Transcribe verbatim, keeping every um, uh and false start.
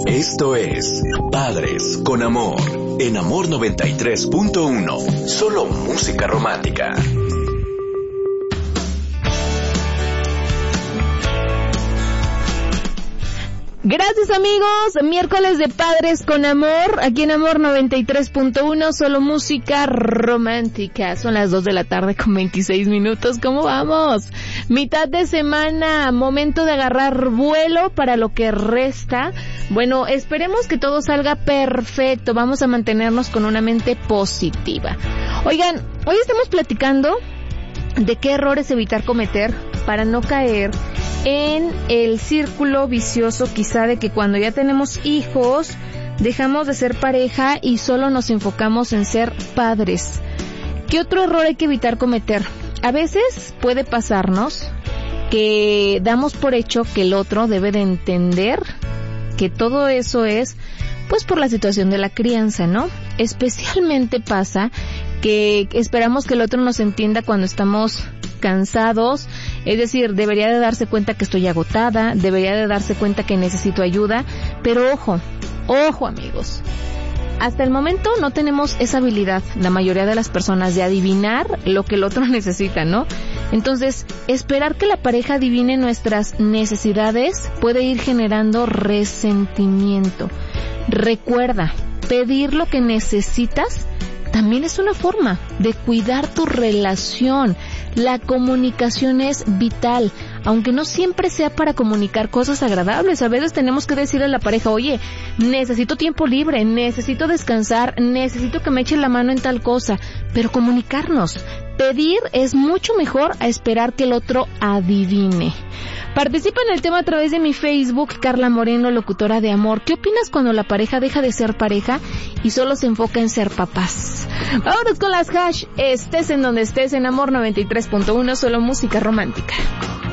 Esto es Padres con Amor, en Amor noventa y tres punto uno. Solo música romántica. Gracias, amigos, miércoles de Padres con Amor, aquí en Amor noventa y tres punto uno, solo música romántica. Son las dos de la tarde con veintiséis minutos, ¿cómo vamos? Mitad de semana, momento de agarrar vuelo para lo que resta. Bueno, esperemos que todo salga perfecto, vamos a mantenernos con una mente positiva. Oigan, hoy estamos platicando de qué errores evitar cometer para no caer en el círculo vicioso quizá de que cuando ya tenemos hijos dejamos de ser pareja y solo nos enfocamos en ser padres. ¿Qué otro error hay que evitar cometer? A veces puede pasarnos que damos por hecho que el otro debe de entender que todo eso es pues por la situación de la crianza, ¿no? Especialmente pasa que esperamos que el otro nos entienda cuando estamos cansados, es decir, debería de darse cuenta que estoy agotada, debería de darse cuenta que necesito ayuda, pero ojo, ojo amigos, hasta el momento no tenemos esa habilidad, la mayoría de las personas, de adivinar lo que el otro necesita, ¿no? Entonces, esperar que la pareja adivine nuestras necesidades puede ir generando resentimiento. Recuerda, pedir lo que necesitas también es una forma de cuidar tu relación. La comunicación es vital, aunque no siempre sea para comunicar cosas agradables. A veces tenemos que decirle a la pareja, oye, necesito tiempo libre, necesito descansar, necesito que me eche la mano en tal cosa, pero comunicarnos. Pedir es mucho mejor a esperar que el otro adivine. Participa en el tema a través de mi Facebook, Carla Moreno, locutora de Amor. ¿Qué opinas cuando la pareja deja de ser pareja y solo se enfoca en ser papás? Vámonos con las hash. Estés en donde estés, en Amor noventa y tres punto uno, solo música romántica.